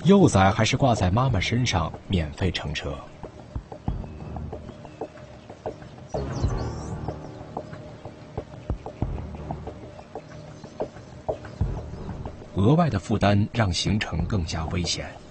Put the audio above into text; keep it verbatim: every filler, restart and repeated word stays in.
幼崽还是挂在妈妈身上免费乘车。额外的负担让行程更加危险。